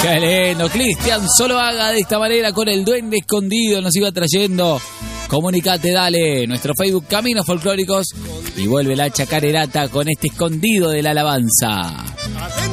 Qué lindo. Cristian Zuluaga de esta manera con el Duende Escondido nos iba trayendo. Comunicate, dale. Nuestro Facebook Caminos Folclóricos. Y vuelve la chacarerata con este escondido de la alabanza.